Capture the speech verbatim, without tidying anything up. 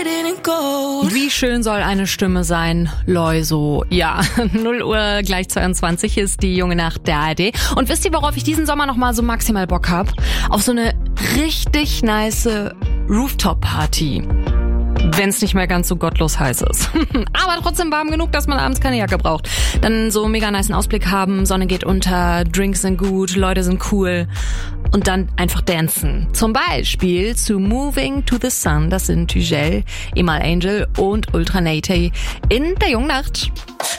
Wie schön soll eine Stimme sein, Loiso? Ja, null Uhr gleich zweiundzwanzig ist die junge Nacht der A R D. Und wisst ihr, worauf ich diesen Sommer nochmal so maximal Bock hab? Auf so eine richtig nice Rooftop-Party. Wenn es nicht mehr ganz so gottlos heiß ist. Aber trotzdem warm genug, dass man abends keine Jacke braucht. Dann so mega nicen Ausblick haben, Sonne geht unter, Drinks sind gut, Leute sind cool. Und dann einfach dancen. Zum Beispiel zu Moving to the Sun. Das sind Tugel, Emal Angel und Ultra Naty in der jungen Nacht.